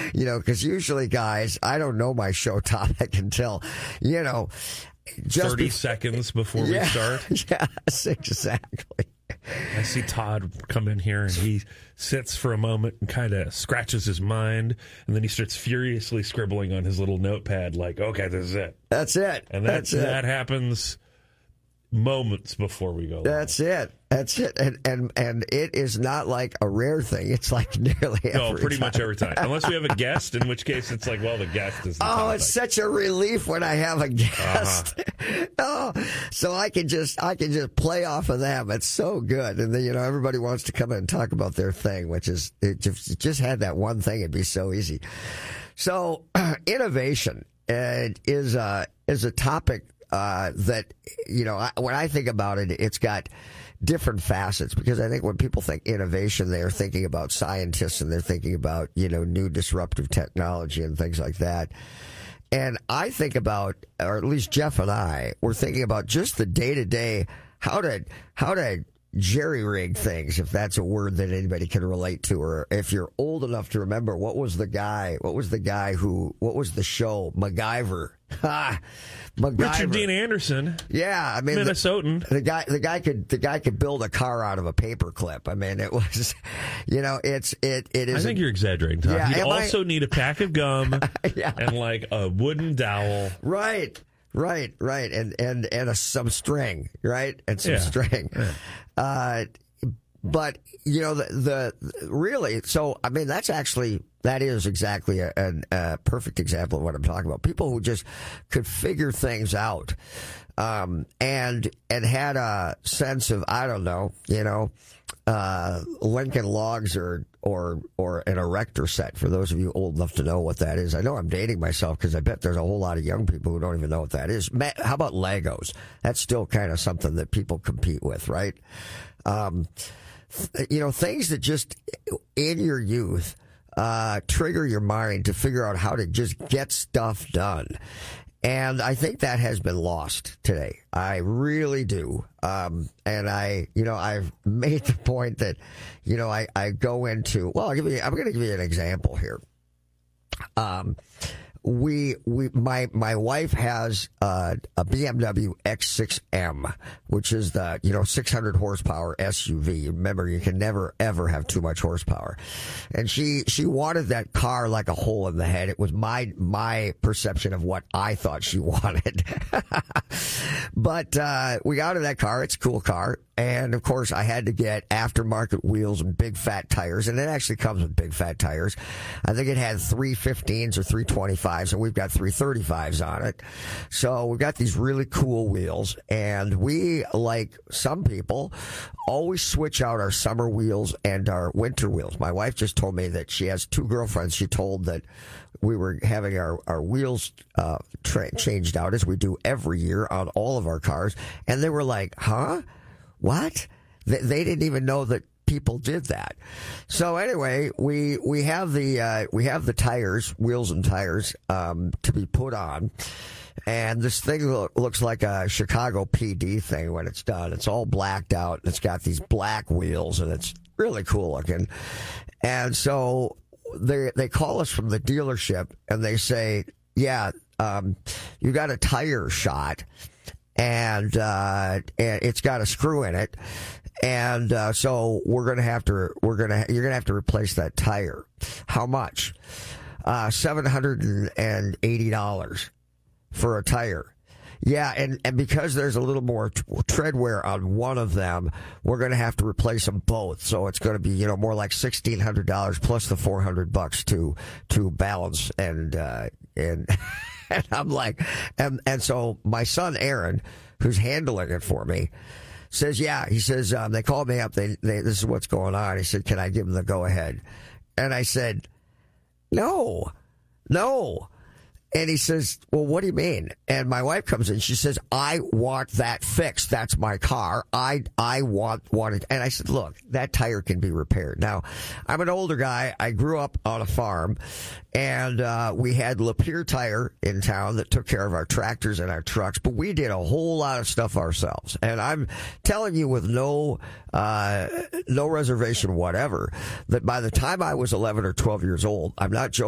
Because usually, guys, I don't know my show topic until, just 30 seconds before we start. Yes, exactly. I see Todd come in here, and he sits for a moment and kind of scratches his mind, and then he starts furiously scribbling on his little notepad like, okay, this is it. That's it. And that happens moments before we go live. That's it. And it is not like a rare thing. It's like nearly every time. No, pretty much every time. Unless we have a guest, in which case it's like, well, the guest is the topic. It's such a relief when I have a guest. So I can just play off of them. It's so good. And then, everybody wants to come in and talk about their thing, which is, it just had that one thing, it'd be so easy. So innovation is a topic that, when I think about it, it's got different facets, because I think when people think innovation, they're thinking about scientists and they're thinking about, new disruptive technology and things like that. And I think about, or at least Jeff and I, we're thinking about just the day-to-day, how to jerry-rig things, if that's a word that anybody can relate to, or if you're old enough to remember, what was the show, MacGyver? MacGyver. Richard Dean Anderson. Yeah, I mean, Minnesotan. The guy could build a car out of a paperclip. I mean, it was, it is. I think you're exaggerating, Tom. Yeah, You'd also need a pack of gum yeah. and like a wooden dowel. Right. And some string, right? And some string. Yeah. But the really, so I mean, that is exactly a perfect example of what I'm talking about. People who just could figure things out, and had a sense of, I don't know, Lincoln Logs or an erector set, for those of you old enough to know what that is. I know I'm dating myself because I bet there's a whole lot of young people who don't even know what that is. How about Legos? That's still kind of something that people compete with, right? Things that just in your youth trigger your mind to figure out how to just get stuff done. And I think that has been lost today. I really do. And I've made the point that, I go into, well, I'm going to give you an example here. My wife has a BMW X6M, which is the 600 horsepower SUV. Remember, you can never ever have too much horsepower. And she wanted that car like a hole in the head. It was my perception of what I thought she wanted. But we got her that car. It's a cool car. And, of course, I had to get aftermarket wheels and big fat tires. And it actually comes with big fat tires. I think it had 315s or 325s, and we've got 335s on it. So we've got these really cool wheels. And we, like some people, always switch out our summer wheels and our winter wheels. My wife just told me that she has two girlfriends. She told that we were having our wheels changed out, as we do every year on all of our cars. And they were like, huh? What? They didn't even know that people did that. So anyway, we have the tires, wheels and tires, to be put on. And this thing looks like a Chicago PD thing when it's done. It's all blacked out, and it's got these black wheels, and it's really cool looking. And so they call us from the dealership, and they say, yeah, you got a tire shot. And it's got a screw in it, and so you're gonna have to replace that tire. How much? $780 for a tire. Yeah, and because there's a little more tread wear on one of them, we're going to have to replace them both. So it's going to be, more like $1,600 plus the $400 to balance and and I'm like, and so my son Aaron, who's handling it for me, says, yeah. He says, they called me up. This is what's going on. He said, can I give them the go ahead? And I said, no. And he says, well, what do you mean? And my wife comes in. She says, I want that fixed. That's my car. I want it. And I said, look, that tire can be repaired. Now, I'm an older guy. I grew up on a farm, and we had Lapeer Tire in town that took care of our tractors and our trucks, but we did a whole lot of stuff ourselves. And I'm telling you with no reservation whatever, that by the time I was 11 or 12 years old, I'm not joking,